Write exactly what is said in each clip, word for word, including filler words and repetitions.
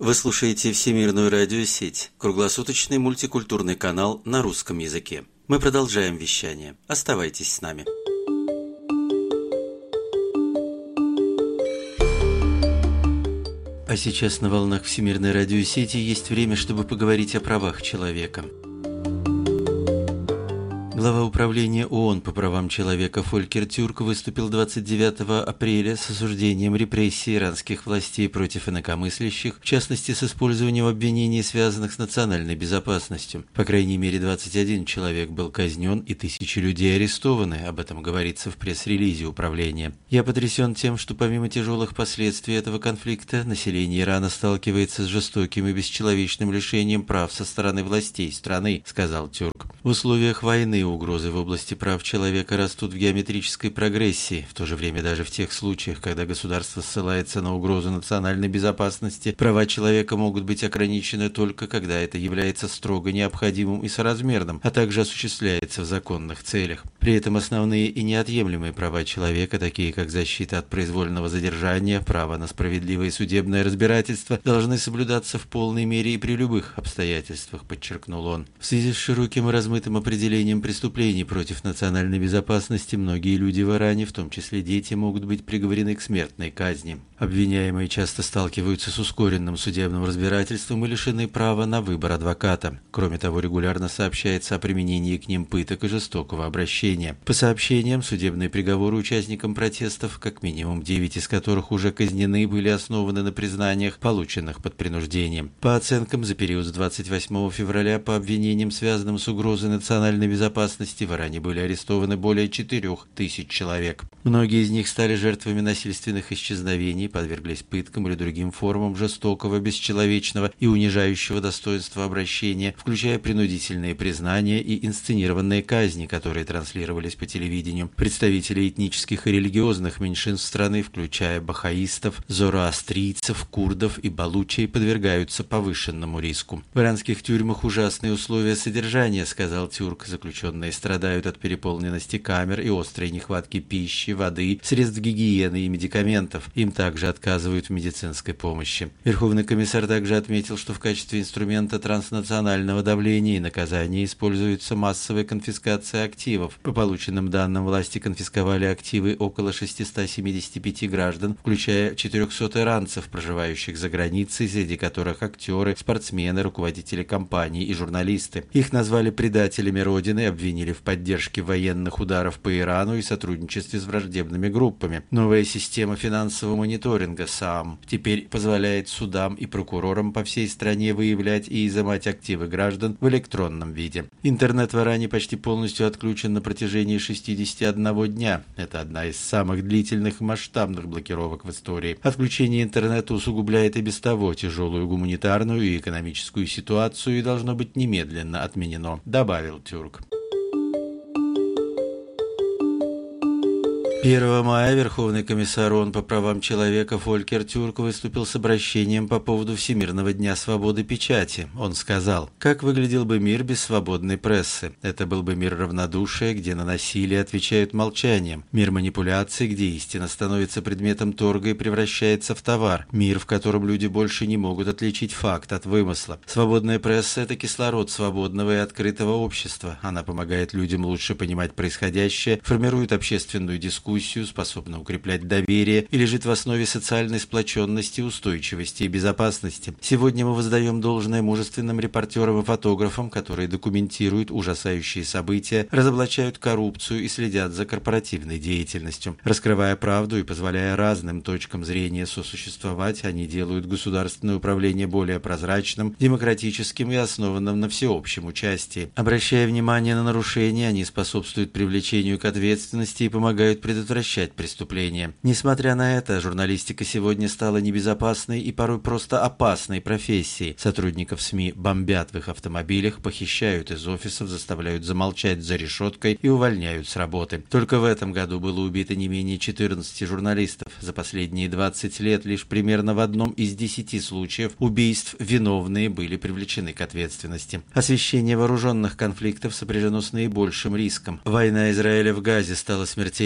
Вы слушаете Всемирную радиосеть, круглосуточный мультикультурный канал на русском языке. Мы продолжаем вещание. Оставайтесь с нами. А сейчас на волнах Всемирной радиосети есть время, чтобы поговорить о правах человека. Глава управления ООН по правам человека Фолькер Тюрк выступил двадцать девятого апреля с осуждением репрессий иранских властей против инакомыслящих, в частности с использованием обвинений, связанных с национальной безопасностью. По крайней мере, двадцать один человек был казнен и тысячи людей арестованы, об этом говорится в пресс-релизе управления. «Я потрясен тем, что помимо тяжелых последствий этого конфликта, население Ирана сталкивается с жестоким и бесчеловечным лишением прав со стороны властей страны», — сказал Тюрк. В условиях войны угрозы в области прав человека растут в геометрической прогрессии. В то же время даже в тех случаях, когда государство ссылается на угрозу национальной безопасности, права человека могут быть ограничены только когда это является строго необходимым и соразмерным, а также осуществляется в законных целях. При этом основные и неотъемлемые права человека, такие как защита от произвольного задержания, право на справедливое судебное разбирательство, должны соблюдаться в полной мере и при любых обстоятельствах, подчеркнул он. В связи с широким и размытым определением преступлений против национальной безопасности многие люди в Иране, в том числе дети, могут быть приговорены к смертной казни. Обвиняемые часто сталкиваются с ускоренным судебным разбирательством и лишены права на выбор адвоката. Кроме того, регулярно сообщается о применении к ним пыток и жестокого обращения. По сообщениям, судебные приговоры участникам протестов, как минимум девять из которых уже казнены, были основаны на признаниях, полученных под принуждением. По оценкам, за период с двадцать восьмого февраля по обвинениям, связанным с угрозой национальной безопасности, в Иране были арестованы более четырех тысяч человек. Многие из них стали жертвами насильственных исчезновений, подверглись пыткам или другим формам жестокого, бесчеловечного и унижающего достоинства обращения, включая принудительные признания и инсценированные казни, которые транслировались по телевидению. Представители этнических и религиозных меньшинств страны, включая бахаистов, зороастрийцев, курдов и балучей, подвергаются повышенному риску. В иранских тюрьмах ужасные условия содержания, сказал Тюрк. Заключенные страдают от переполненности камер и острой нехватки пищи, воды, средств гигиены и медикаментов. Им также отказывают в медицинской помощи. Верховный комиссар также отметил, что в качестве инструмента транснационального давления и наказания используется массовая конфискация активов. По полученным данным, власти конфисковали активы около шестисот семидесяти пяти граждан, включая четырехсот иранцев, проживающих за границей, среди которых актеры, спортсмены, руководители компаний и журналисты. Их назвали предателями Родины, обвинили в поддержке военных ударов по Ирану и сотрудничестве с враждебными группами. Новая система финансового мониторинга САМ теперь позволяет судам и прокурорам по всей стране выявлять и изымать активы граждан в электронном виде. Интернет в Иране почти полностью отключен на протяжении шестидесяти одного дня. Это одна из самых длительных и масштабных блокировок в истории. Отключение интернета усугубляет и без того тяжелую гуманитарную и экономическую ситуацию и должно быть немедленно отменено, добавил Тюрк. первого мая Верховный комиссар ООН по правам человека Фолькер Тюрк выступил с обращением по поводу Всемирного дня свободы печати. Он сказал: «Как выглядел бы мир без свободной прессы? Это был бы мир равнодушия, где на насилие отвечают молчанием, мир манипуляций, где истина становится предметом торга и превращается в товар, мир, в котором люди больше не могут отличить факт от вымысла. Свободная пресса – это кислород свободного и открытого общества. Она помогает людям лучше понимать происходящее, формирует общественную дискуссию, способна укреплять доверие и лежит в основе социальной сплоченности, устойчивости и безопасности. Сегодня мы воздаем должное мужественным репортерам и фотографам, которые документируют ужасающие события, разоблачают коррупцию и следят за корпоративной деятельностью. Раскрывая правду и позволяя разным точкам зрения сосуществовать, они делают государственное управление более прозрачным, демократическим и основанным на всеобщем участии. Обращая внимание на нарушения, они способствуют привлечению к ответственности и помогают предотвращать предотвращать преступления. Несмотря на это, журналистика сегодня стала небезопасной и порой просто опасной профессией. Сотрудников СМИ бомбят в их автомобилях, похищают из офисов, заставляют замолчать за решеткой и увольняют с работы. Только в этом году было убито не менее четырнадцати журналистов. За последние двадцать лет лишь примерно в одном из десяти случаев убийств виновные были привлечены к ответственности. Освещение вооруженных конфликтов сопряжено с наибольшим риском. Война Израиля в Газе стала смертельной ловушкой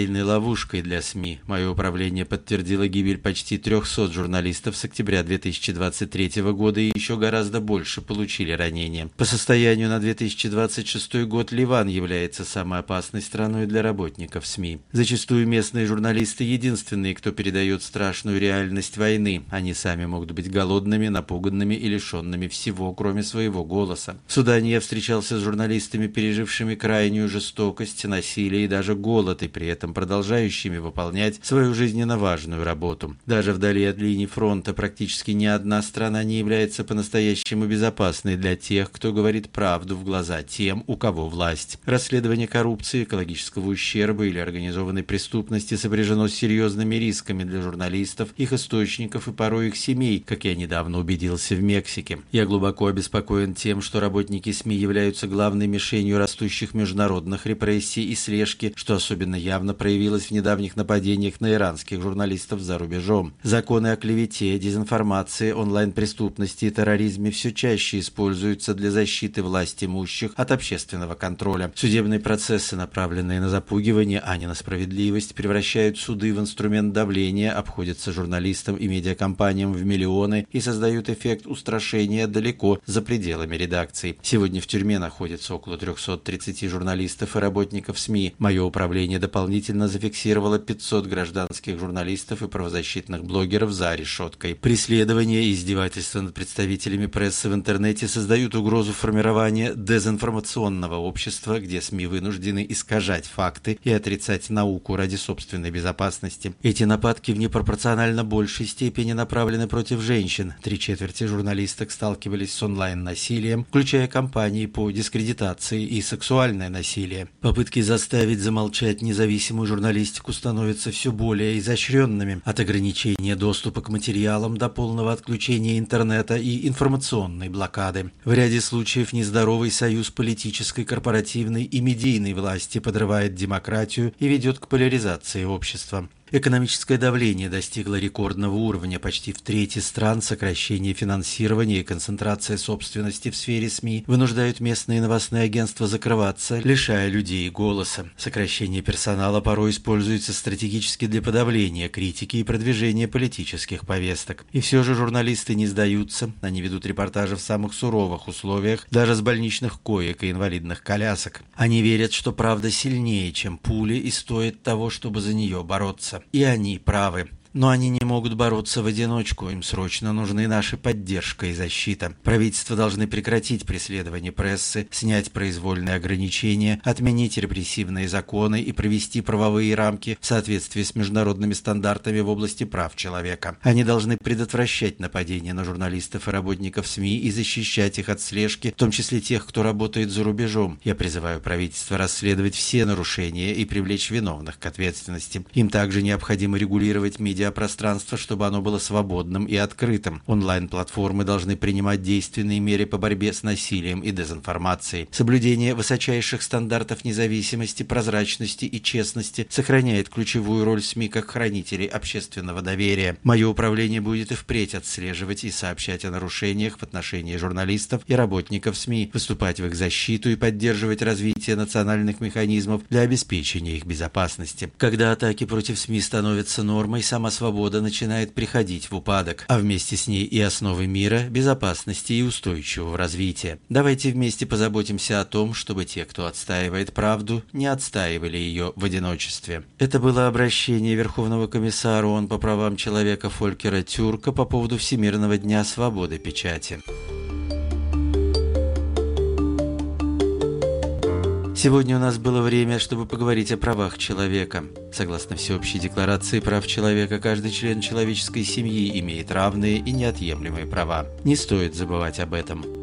ловушкой для СМИ. Мое управление подтвердило гибель почти трехсот журналистов с октября две тысячи двадцать третьего года и еще гораздо больше получили ранения. По состоянию на две тысячи двадцать шестой год Ливан является самой опасной страной для работников СМИ. Зачастую местные журналисты единственные, кто передает страшную реальность войны. Они сами могут быть голодными, напуганными и лишенными всего, кроме своего голоса. В Судане я встречался с журналистами, пережившими крайнюю жестокость, насилие и даже голод, и при этом продолжающими выполнять свою жизненно важную работу. Даже вдали от линии фронта практически ни одна страна не является по-настоящему безопасной для тех, кто говорит правду в глаза тем, у кого власть. Расследование коррупции, экологического ущерба или организованной преступности сопряжено с серьезными рисками для журналистов, их источников и порой их семей, как я недавно убедился в Мексике. Я глубоко обеспокоен тем, что работники СМИ являются главной мишенью растущих международных репрессий и слежки, что особенно явно проявилось в недавних нападениях на иранских журналистов за рубежом. Законы о клевете, дезинформации, онлайн-преступности и терроризме все чаще используются для защиты власть имущих от общественного контроля. Судебные процессы, направленные на запугивание, а не на справедливость, превращают суды в инструмент давления, обходятся журналистам и медиакомпаниям в миллионы и создают эффект устрашения далеко за пределами редакций. Сегодня в тюрьме находится около трехсот тридцати журналистов и работников СМИ. Мое управление дополнительно зафиксировало пятьсот гражданских журналистов и правозащитных блогеров за решеткой. Преследование и издевательства над представителями прессы в интернете создают угрозу формирования дезинформационного общества, где СМИ вынуждены искажать факты и отрицать науку ради собственной безопасности. Эти нападки в непропорционально большей степени направлены против женщин. Три четверти журналисток сталкивались с онлайн-насилием, включая кампании по дискредитации и сексуальное насилие. Попытки заставить замолчать независимую журналистику становятся все более изощренными, от ограничения доступа к материалам до полного отключения интернета и информационной блокады. В ряде случаев нездоровый союз политической, корпоративной и медийной власти подрывает демократию и ведет к поляризации общества. Экономическое давление достигло рекордного уровня. Почти в трети стран сокращение финансирования и концентрация собственности в сфере СМИ вынуждают местные новостные агентства закрываться, лишая людей голоса. Сокращение персонала порой используется стратегически для подавления критики и продвижения политических повесток. И все же журналисты не сдаются. Они ведут репортажи в самых суровых условиях, даже с больничных коек и инвалидных колясок. Они верят, что правда сильнее, чем пули, и стоит того, чтобы за нее бороться. И они правы. Но они не могут бороться в одиночку, им срочно нужны наша поддержка и защита. Правительства должны прекратить преследование прессы, снять произвольные ограничения, отменить репрессивные законы и провести правовые рамки в соответствии с международными стандартами в области прав человека. Они должны предотвращать нападения на журналистов и работников СМИ и защищать их от слежки, в том числе тех, кто работает за рубежом. Я призываю правительство расследовать все нарушения и привлечь виновных к ответственности. Им также необходимо регулировать медиа пространство, чтобы оно было свободным и открытым. Онлайн-платформы должны принимать действенные меры по борьбе с насилием и дезинформацией. Соблюдение высочайших стандартов независимости, прозрачности и честности сохраняет ключевую роль СМИ как хранителей общественного доверия. Мое управление будет и впредь отслеживать и сообщать о нарушениях в отношении журналистов и работников СМИ, выступать в их защиту и поддерживать развитие национальных механизмов для обеспечения их безопасности. Когда атаки против СМИ становятся нормой, сама свобода начинает приходить в упадок, а вместе с ней и основы мира, безопасности и устойчивого развития. Давайте вместе позаботимся о том, чтобы те, кто отстаивает правду, не отстаивали ее в одиночестве. Это было обращение Верховного комиссара ООН по правам человека Фолькера Тюрка по поводу Всемирного дня свободы печати. Сегодня у нас было время, чтобы поговорить о правах человека. Согласно Всеобщей декларации прав человека, каждый член человеческой семьи имеет равные и неотъемлемые права. Не стоит забывать об этом.